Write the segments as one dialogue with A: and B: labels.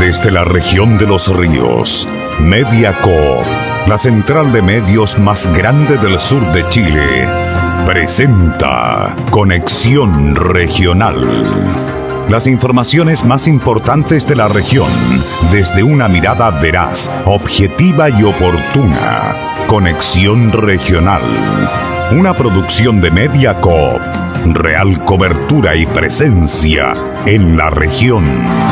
A: Desde la región de los ríos, Mediacorp, la central de medios más grande del sur de Chile, presenta Conexión Regional. Las informaciones más importantes de la región, desde una mirada veraz, objetiva y oportuna. Conexión Regional, una producción de Mediacorp. Real cobertura y presencia en la región.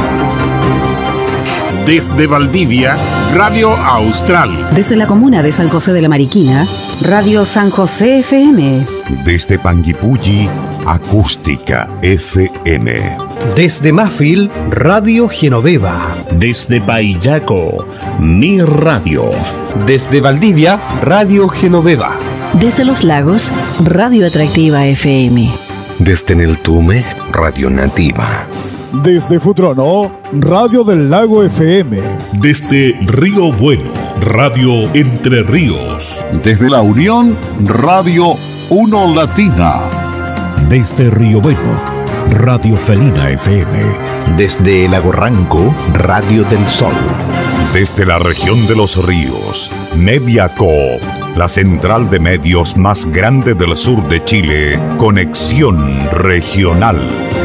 B: Desde Valdivia, Radio Austral.
C: Desde la comuna de San José de la Mariquina, Radio San José FM.
A: Desde Panguipulli, Acústica FM.
D: Desde Mafil, Radio Genoveva.
E: Desde Paillaco, Mi Radio.
D: Desde Valdivia, Radio Genoveva.
C: Desde Los Lagos, Radio Atractiva FM.
D: Desde Neltume, Radio Nativa.
F: Desde Futrono, Radio del Lago FM.
G: Desde Río Bueno, Radio Entre Ríos.
H: Desde La Unión, Radio Uno Latina.
I: Desde Río Bueno, Radio Felina FM.
J: Desde Lago Ranco, Radio del Sol.
A: Desde la región de los ríos, Mediacorp, la central de medios más grande del sur de Chile, Conexión Regional.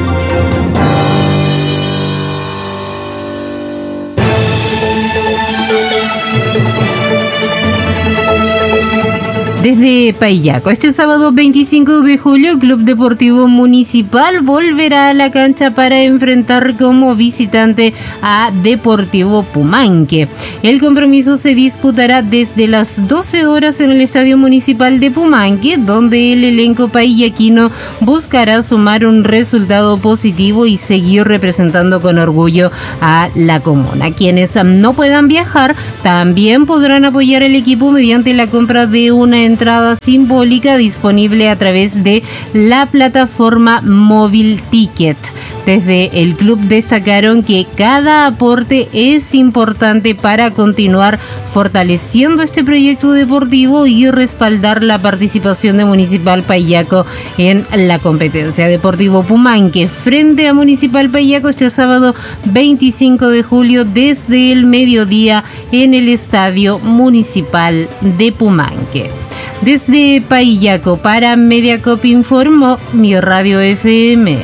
K: Desde Paillaco, este sábado 25 de julio, Club Deportivo Municipal volverá a la cancha para enfrentar como visitante a Deportivo Pumanque. El compromiso se disputará desde las 12 horas en el Estadio Municipal de Pumanque, donde el elenco paillaquino buscará sumar un resultado positivo y seguir representando con orgullo a la comuna. Quienes no puedan viajar también podrán apoyar al equipo mediante la compra de una entrada simbólica disponible a través de la plataforma Móvil Ticket. Desde el club destacaron que cada aporte es importante para continuar fortaleciendo este proyecto deportivo y respaldar la participación de Municipal Paillaco en la competencia. Deportivo Pumanque frente a Municipal Paillaco este sábado 25 de julio desde el mediodía en el Estadio Municipal de Pumanque. Desde Paillaco para Mediacorp informó Mi Radio FM.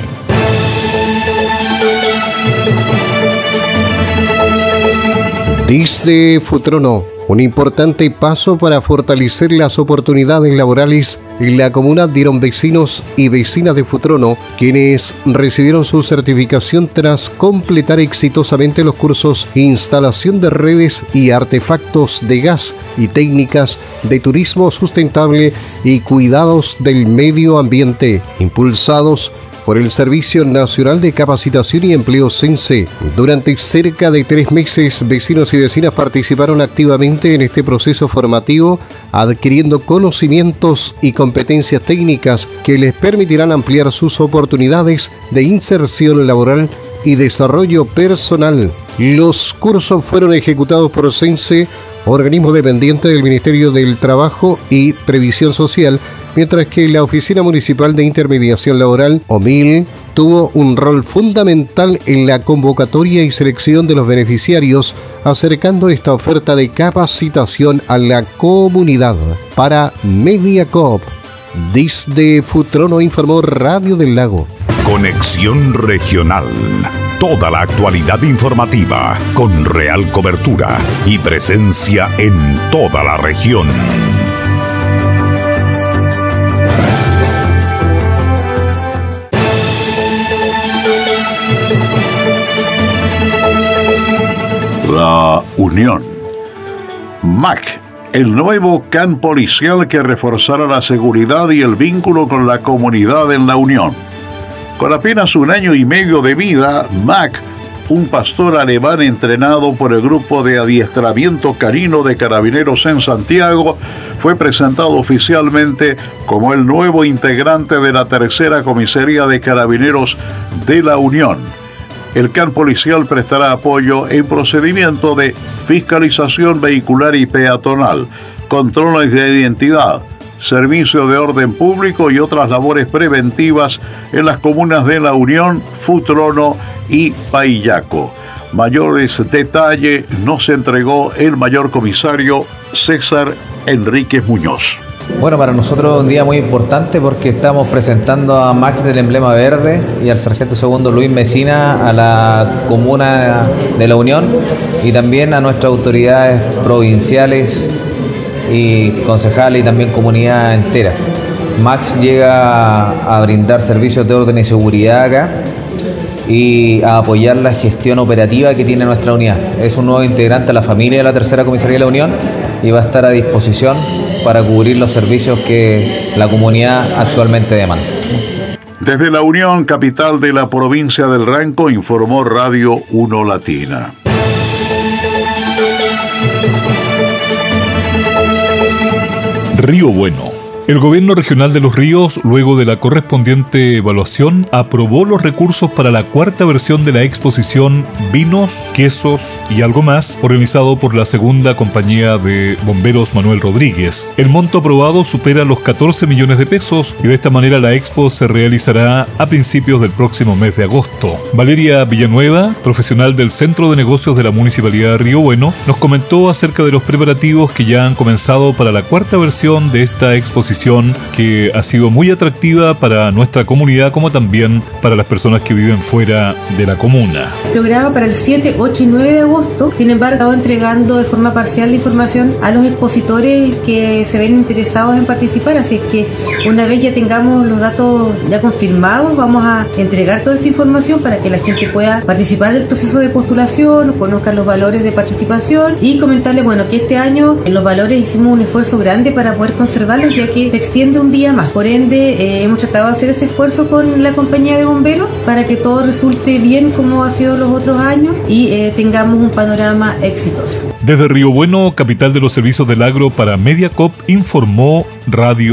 L: Desde Futrono, un importante paso para fortalecer las oportunidades laborales en la comuna dieron vecinos y vecinas de Futrono, quienes recibieron su certificación tras completar exitosamente los cursos Instalación de redes y artefactos de gas y técnicas de turismo sustentable y cuidados del medio ambiente, impulsados por el Servicio Nacional de Capacitación y Empleo SENSE. Durante cerca de 3 meses, vecinos y vecinas participaron activamente en este proceso formativo, adquiriendo conocimientos y competencias técnicas que les permitirán ampliar sus oportunidades de inserción laboral y desarrollo personal. Los cursos fueron ejecutados por SENSE, organismo dependiente del Ministerio del Trabajo y Previsión Social, mientras que la Oficina Municipal de Intermediación Laboral, OMIL, tuvo un rol fundamental en la convocatoria y selección de los beneficiarios, acercando esta oferta de capacitación a la comunidad. Para Mediacorp, desde Futrono informó Radio del Lago.
A: Conexión Regional. Toda la actualidad informativa con real cobertura y presencia en toda la región.
H: La Unión. MAC, el nuevo CAN policial que reforzará la seguridad y el vínculo con la comunidad en la Unión. Con apenas 1 año y medio de vida, MAC, un pastor alemán entrenado por el Grupo de Adiestramiento Canino de Carabineros en Santiago, fue presentado oficialmente como el nuevo integrante de la 3ª Comisaría de Carabineros de la Unión. El CAN policial prestará apoyo en procedimientos de fiscalización vehicular y peatonal, controles de identidad, servicio de orden público y otras labores preventivas en las comunas de La Unión, Futrono y Paillaco. Mayores detalles nos entregó el mayor comisario César Enríquez Muñoz.
M: Bueno, para nosotros es un día muy importante porque estamos presentando a Max del Emblema Verde y al sargento segundo Luis Mesina a la comuna de La Unión y también a nuestras autoridades provinciales y concejales y también comunidad entera. Max llega a brindar servicios de orden y seguridad acá y a apoyar la gestión operativa que tiene nuestra unidad. Es un nuevo integrante a la familia de la Tercera Comisaría de La Unión y va a estar a disposición para cubrir los servicios que la comunidad actualmente demanda.
H: Desde La Unión, capital de la provincia del Ranco, informó Radio 1 Latina.
G: Río Bueno. El Gobierno Regional de Los Ríos, luego de la correspondiente evaluación, aprobó los recursos para la cuarta versión de la exposición Vinos, Quesos y Algo Más, organizado por la segunda compañía de bomberos Manuel Rodríguez. El monto aprobado supera los 14 millones de pesos y de esta manera la expo se realizará a principios del próximo mes de agosto. Valeria Villanueva, profesional del Centro de Negocios de la Municipalidad de Río Bueno, nos comentó acerca de los preparativos que ya han comenzado para la cuarta versión de esta exposición, que ha sido muy atractiva para nuestra comunidad como también para las personas que viven fuera de la comuna.
N: Programa para el 7, 8 y 9 de agosto, sin embargo, estamos entregando de forma parcial la información a los expositores que se ven interesados en participar, así que una vez ya tengamos los datos ya confirmados, vamos a entregar toda esta información para que la gente pueda participar del proceso de postulación, conozcan los valores de participación y comentarles, bueno, que este año en los valores hicimos un esfuerzo grande para poder conservarlos, ya que se extiende un día más. Por ende, hemos tratado de hacer ese esfuerzo con la compañía de bomberos para que todo resulte bien como ha sido los otros años y tengamos un panorama exitoso.
G: Desde Río Bueno, capital de los servicios del agro para Mediacorp, informó Radio